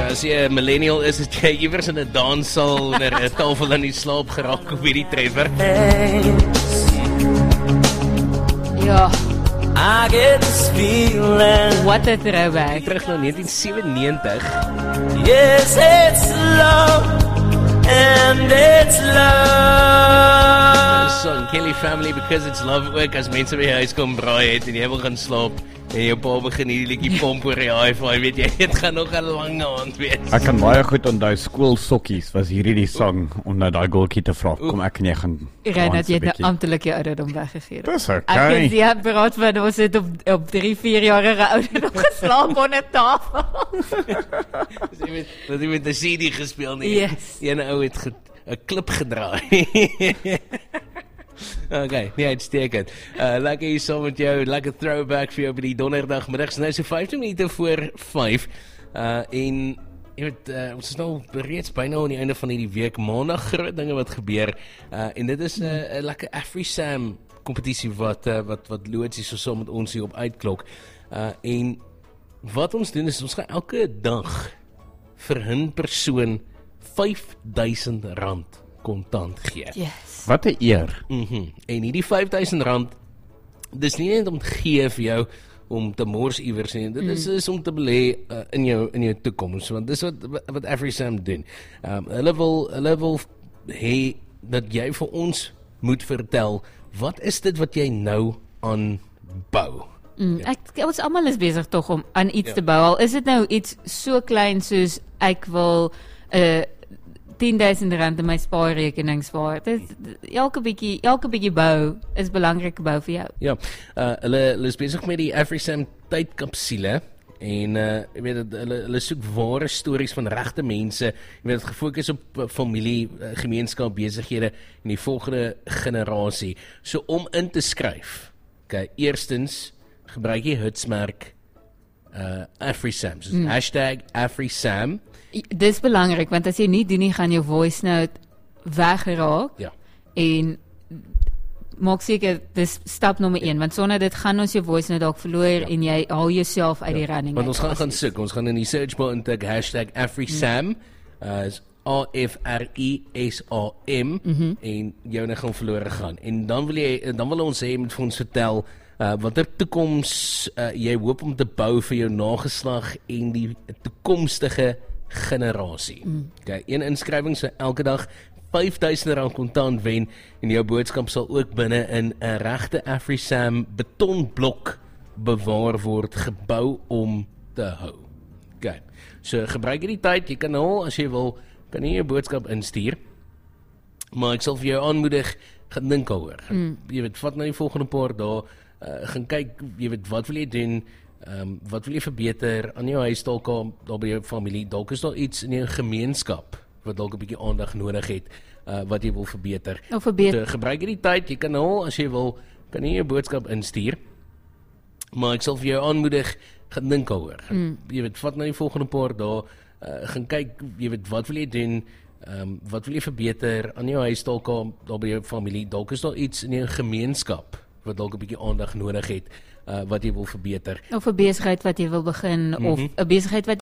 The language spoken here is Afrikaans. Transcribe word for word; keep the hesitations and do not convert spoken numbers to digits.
as jy 'n millennial is, het jy iewers in 'n danssaal onder 'n tafel in die slaap geraak op hierdie treffer. Ja. I get this feeling. What a throwback. Terug na negentien seventy-nine. Yes, it's love, and it's love. So, Kelly Family, Because It's Love ook, as mense by jou huis kom braai het en jy wil gaan slaap en jou pa begin hierdie liedjie pomp oor die hi-fi, weet jy, dit gaan nog 'n lang aand wees. Ek kan baie goed onthou skoolsokkies was hierdie die sang om na daai goaltjie te vra. Kom ek en jy gaan. Rijn dat jy het nou amptelik jou ouderdom weggegee. Dis Ek okay. het die beraad van ons het op, op drie, vier jarige ouderdom geslaap onder tafel. Dus jy weet, dat jy met 'n C D gespeel nie. Yes. Een ou het 'n klip gedraai. Okay, nee, uitstekend. Uh, lekker hier saam met jou, lekker throwback vir jou by die donderdagmiddags. Nou so vyftien minute voor vyf. Uh, en jy weet, uh, ons is nou reeds byna aan die einde van hierdie week. Maandag groot dinge wat gebeur. Uh, en dit is 'n uh, lekker AfriSam kompetisie wat uh, wat wat loodsie so saam met ons hier op uitklok. Uh, en wat ons doen is ons gaan elke dag vir 'n persoon vyf duisend rand kontant gee. Yes. Wat 'n eer. Mm-hmm. En hierdie vyf duisend rand, dis nie net om te gee vir jou om te mors iewers nie, dit is, mm. is om te belê uh, in jou in jou toekoms, want dis wat wat AfriSam doen. Um, hulle wil hulle wil hê dat jy vir ons moet vertel, wat is dit wat jy nou aan bou? Mm, Ja. ek, ons almal is besig tog om aan iets Ja. te bou. Al is dit nou iets so klein soos ek wil 'n uh, tien duisend rand in my spaarrekening spaar. Dit elke bietjie elke bietjie bou is belangrike bou vir jou. Ja, uh, hulle, hulle is besig met die AfriSam tydkapsule en uh, jy weet hulle hulle soek ware stories van regte mense. Jy weet dit gefokus op uh, familie, uh, gemeenskap, besighede en die volgende generasie. So om in te skryf. Okay, eerstens gebruik jy hitsmerk uh, AfriSam. So mm. hashtag AfriSam. Dis belangrik want as jy nie doen nie gaan jou voice note weggeraak. Ja. En maak seker dis stap nommer een want sonder dit gaan ons jou voice note dalk verloor ja. en jy haal jouself uit ja. die running. Want ons gaan gaan soek, ons gaan in die search bar intik hashtag AfriSam. Mm. Uh, is A F R I S A M mm-hmm. en joune gaan verlore gaan. En dan wil jy dan wil ons hê jy moet vir ons vertel uh, watter toekoms uh, jy hoop om te bou vir jou nageslag en die toekomstige generasie. Mm. Okay, een inskrywing so elke dag vyf duisend rand kontant wen en jou boodskap sal ook binne in 'n regte AfriSam betonblok bewaar word, gebou om te hou. Okay. So gebruik hierdie tyd, jy kan al as jy wil, kan jy jou boodskap instuur. Maar ek sal vir jou aanmoedig, gaan dink daaroor. Mm. Jy weet, vat nou die volgende paar dae, uh, gaan kyk, jy weet, wat wil jy doen? Um, wat wil jy verbeter aan jou huis, dalk daar by jou familie, dalk is daar iets in jou gemeenskap wat dalk 'n bietjie aandag nodig het, uh, wat jy wil verbeter. Of verbeter. So, gebruik hierdie tyd, jy kan al as jy wil, kan jy jou boodskap instuur. Maar ek sal vir jou aanmoedig, gaan dink daaroor. Mm. Jy weet, vat nou die volgende paar dae, uh, gaan kyk, jy weet, wat wil jy doen? Um, wat wil jy verbeter aan jou huis, dalk daar by jou familie, dalk is daar iets in jou gemeenskap wat dalk 'n bietjie aandag nodig het, uh, wat jy wil verbeter. Of 'n besigheid wat jy wil begin mm-hmm. of 'n besigheid wat